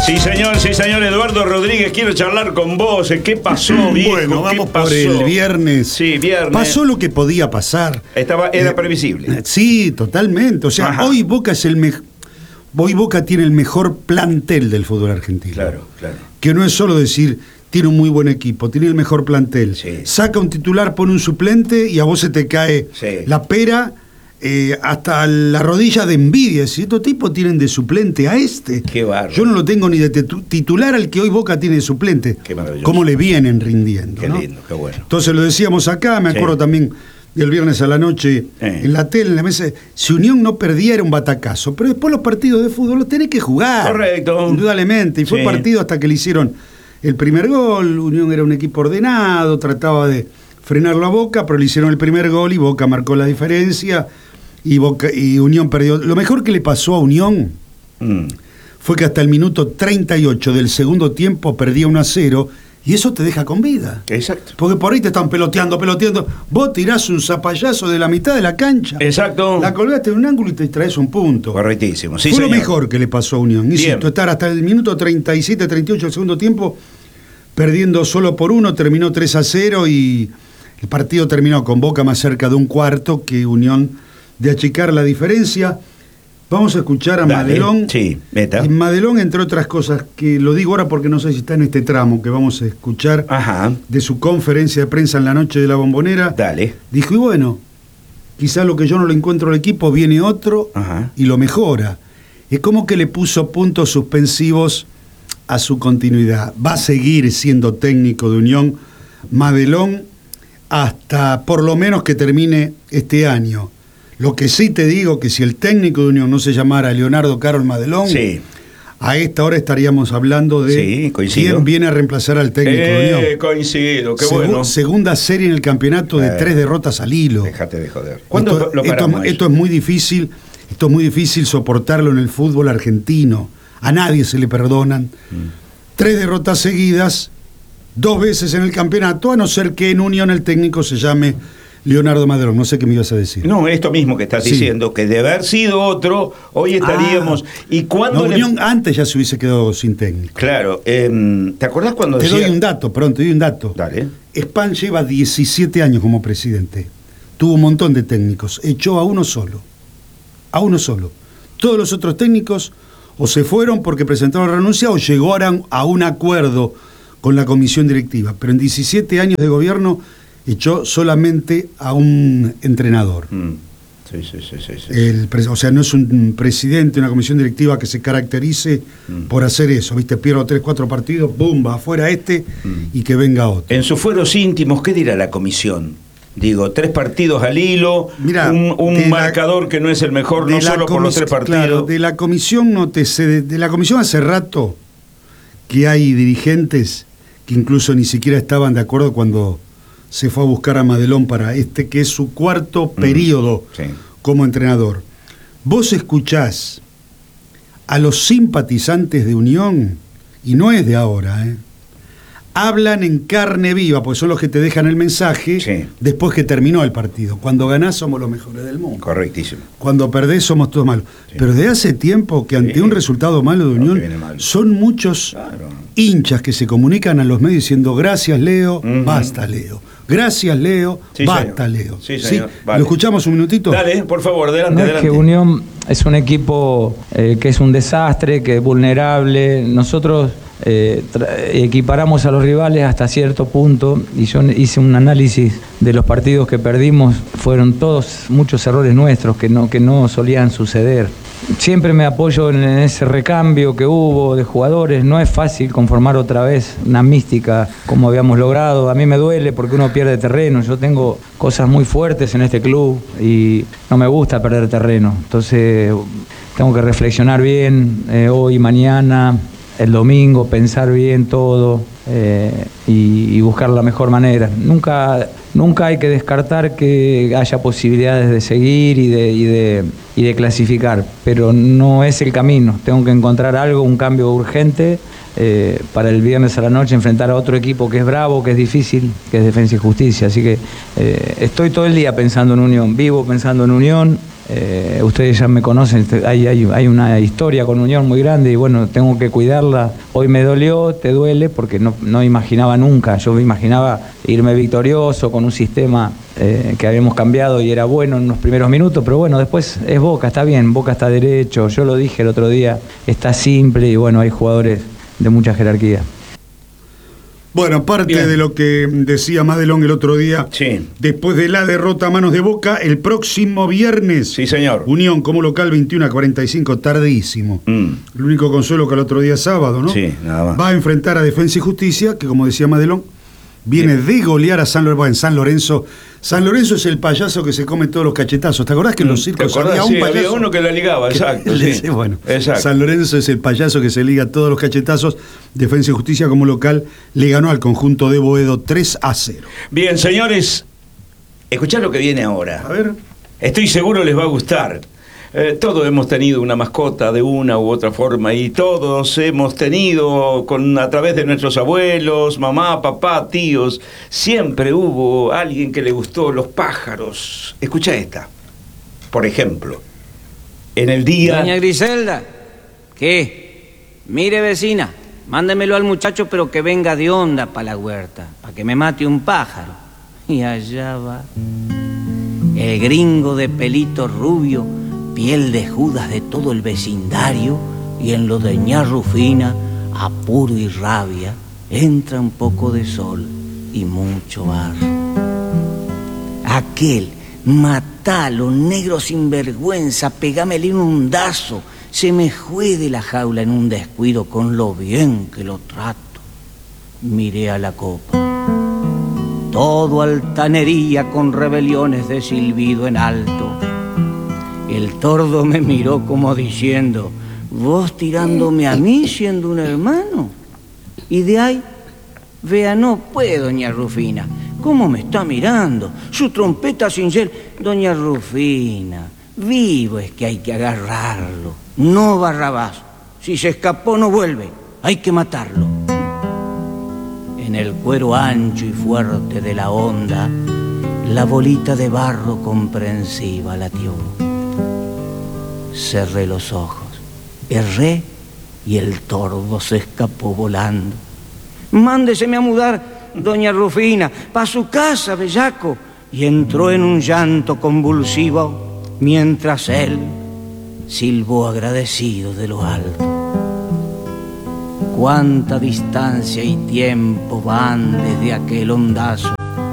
Sí, señor Eduardo Rodríguez, quiero charlar con vos. ¿Qué pasó, viejo? Bueno, vamos por el viernes. Sí, viernes. Pasó lo que podía pasar. Era previsible. Sí, totalmente. O sea, Ajá. hoy Boca tiene el mejor plantel del fútbol argentino. Claro. Que no es solo decir, tiene un muy buen equipo, tiene el mejor plantel. Sí. Saca un titular, pone un suplente y a vos se te cae la pera hasta la rodilla de envidia. Si estos tipos tienen de suplente a este. Qué bárbaro. Yo no lo tengo ni de titular al que hoy Boca tiene de suplente. Qué maravilloso. Cómo le vienen rindiendo. Qué ¿no? lindo, qué bueno. Entonces lo decíamos acá, me acuerdo también del viernes a la noche en la tele, en la mesa. Si Unión no perdía era un batacazo, pero después los partidos de fútbol los tenés que jugar. Correcto. Indudablemente. Y fue partido hasta que le hicieron el primer gol. Unión era un equipo ordenado, trataba de frenarlo a Boca, pero le hicieron el primer gol y Boca marcó la diferencia y Unión perdió. Lo mejor que le pasó a Unión fue que hasta el minuto 38 del segundo tiempo perdía 1-0 y eso te deja con vida. Exacto. Porque por ahí te están peloteando. Vos tirás un zapallazo de la mitad de la cancha. Exacto. La colgaste en un ángulo y te traes un punto. Correctísimo. Sí, fue señor. lo mejor que le pasó a Unión. Insisto, estar hasta el minuto 37, 38 del segundo tiempo perdiendo solo por 1, terminó 3-0 y el partido terminó con Boca más cerca de un cuarto que Unión de achicar la diferencia. Vamos a escuchar a Madelón. Sí, meta. Y Madelón, entre otras cosas, que lo digo ahora porque no sé si está en este tramo que vamos a escuchar de su conferencia de prensa en la noche de la Bombonera. Dale. Dijo, y bueno, quizá lo que yo no lo encuentro al equipo, viene otro y lo mejora. Es como que le puso puntos suspensivos a su continuidad. Va a seguir siendo técnico de Unión Madelón hasta por lo menos que termine este año. Lo que sí te digo que si el técnico de Unión no se llamara Leonardo Carol Madelón, a esta hora estaríamos hablando de quién viene a reemplazar al técnico de Unión. Coincido, qué bueno. Segunda serie en el campeonato de 3 derrotas al hilo. Déjate de joder. ¿Cuándo lo paramos? Esto es muy difícil soportarlo en el fútbol argentino. A nadie se le perdonan 3 derrotas seguidas, 2 veces en el campeonato, a no ser que en Unión el técnico se llame Leonardo Madelón. No sé qué me ibas a decir. No, esto mismo que estás diciendo, que de haber sido otro, hoy estaríamos. ¿Y cuándo Unión antes ya se hubiese quedado sin técnico. Claro. ¿Te acordás cuando te doy un dato. Dale. Spahn lleva 17 años como presidente. Tuvo un montón de técnicos. Echó a uno solo. Todos los otros técnicos o se fueron porque presentaron renuncia o llegaron a un acuerdo con la comisión directiva. Pero en 17 años de gobierno echó solamente a un entrenador. O sea, no es un presidente, una comisión directiva que se caracterice por hacer eso. ¿Viste? Pierdo 3, 4 partidos, ¡bum! Va afuera y que venga otro. En sus fueros íntimos, ¿qué dirá la comisión? Digo, 3 partidos al hilo, mirá, un marcador que no es el mejor, no solo por los 3 partidos. Claro, de la comisión no te sé. De la comisión hace rato que hay dirigentes que incluso ni siquiera estaban de acuerdo cuando se fue a buscar a Madelón para que es su 4º periodo como entrenador. Vos escuchás a los simpatizantes de Unión, y no es de ahora, hablan en carne viva, porque son los que te dejan el mensaje después que terminó el partido. Cuando ganás somos los mejores del mundo. Correctísimo. Cuando perdés somos todos malos. Pero desde hace tiempo que ante un resultado malo de Unión, son muchos hinchas que se comunican a los medios diciendo gracias Leo, basta Leo. Gracias Leo, basta Leo. Sí, señor. Vale. ¿Lo escuchamos un minutito? Dale, por favor, adelante. Es que Unión es un equipo que es un desastre, que es vulnerable. Nosotros equiparamos a los rivales hasta cierto punto y yo hice un análisis de los partidos que perdimos, fueron todos muchos errores nuestros que no solían suceder. Siempre me apoyo en ese recambio que hubo de jugadores. No es fácil conformar otra vez una mística como habíamos logrado. A mí me duele porque uno pierde terreno. Yo tengo cosas muy fuertes en este club y no me gusta perder terreno. Entonces tengo que reflexionar bien hoy y mañana, el domingo, pensar bien todo y buscar la mejor manera. Nunca hay que descartar que haya posibilidades de seguir y de clasificar, pero no es el camino. Tengo que encontrar algo, un cambio urgente para el viernes a la noche, enfrentar a otro equipo que es bravo, que es difícil, que es Defensa y Justicia. Así que estoy todo el día pensando en Unión, vivo pensando en Unión. Ustedes ya me conocen, hay una historia con Unión muy grande y bueno, tengo que cuidarla. Hoy me dolió, te duele, porque no imaginaba nunca. Yo me imaginaba irme victorioso con un sistema que habíamos cambiado y era bueno en los primeros minutos, pero bueno, después es Boca, está bien, Boca está derecho. Yo lo dije el otro día, está simple y bueno, hay jugadores de mucha jerarquía. Bueno, parte Bien. de lo que decía Madelón el otro día, Sí. después de la derrota a manos de Boca, el próximo viernes, Sí, señor. Unión como local 21:45, tardísimo. El único consuelo que el otro día sábado, ¿no? Sí, nada más. Va a enfrentar a Defensa y Justicia, que como decía Madelón, viene de golear a San Lorenzo. En San Lorenzo. San Lorenzo es el payaso que se come todos los cachetazos. ¿Te acordás que en los circos ¿Te acordás? había un Sí, payaso? había uno que la ligaba, exacto. Sí. Bueno, Exacto. San Lorenzo es el payaso que se liga todos los cachetazos. Defensa y Justicia como local le ganó al conjunto de Boedo 3-0. Bien, señores, escuchá lo que viene ahora. A ver. Estoy seguro les va a gustar. Todos hemos tenido una mascota de una u otra forma y todos hemos tenido a través de nuestros abuelos, mamá, papá, tíos, siempre hubo alguien que le gustó los pájaros. Escucha esta. Por ejemplo, en el día... Doña Griselda, ¿qué? Mire, vecina, mándemelo al muchacho, pero que venga de onda para la huerta, para que me mate un pájaro. Y allá va el gringo de pelito rubio, piel de Judas de todo el vecindario, y en lo de ña Rufina, apuro y rabia, entra un poco de sol y mucho barro. Aquel, matalo, negro sinvergüenza, pegámele un hundazo, se me juede la jaula en un descuido con lo bien que lo trato. Miré a la copa, todo altanería con rebeliones de silbido en alto. El tordo me miró como diciendo, vos tirándome a mí siendo un hermano. Y de ahí, vea, no puede, doña Rufina. ¿Cómo me está mirando? Su trompeta sin ser... Doña Rufina, vivo es que hay que agarrarlo. No Barrabás. Si se escapó no vuelve. Hay que matarlo. En el cuero ancho y fuerte de la onda, la bolita de barro comprensiva latió. Cerré los ojos, erré y el tordo se escapó volando. Mándeseme a mudar, doña Rufina, pa' su casa, bellaco. Y entró en un llanto convulsivo mientras él silbó agradecido de lo alto. Cuánta distancia y tiempo van desde aquel ondazo.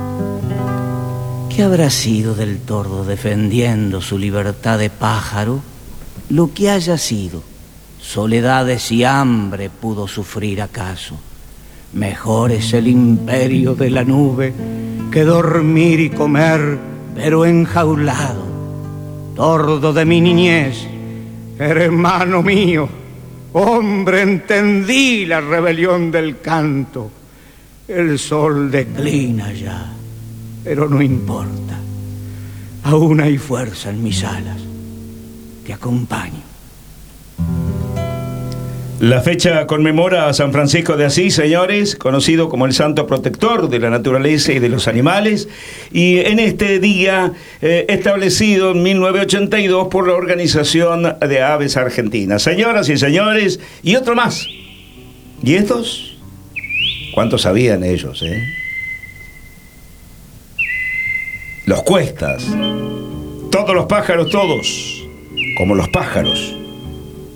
¿Qué habrá sido del tordo defendiendo su libertad de pájaro? Lo que haya sido, soledades y hambre pudo sufrir acaso. Mejor es el imperio de la nube que dormir y comer, pero enjaulado. Tordo de mi niñez, hermano mío, hombre, entendí la rebelión del canto. El sol declina ya, pero no importa. Aún hay fuerza en mis alas. Te acompaño. La fecha conmemora a San Francisco de Asís, señores, conocido como el santo protector de la naturaleza y de los animales, y en este día establecido en 1982 por la Organización de Aves Argentina. Señoras y señores, y otro más. ¿Y estos? ¿Cuántos sabían ellos, Los cuestas. Todos los pájaros, todos. Como los pájaros.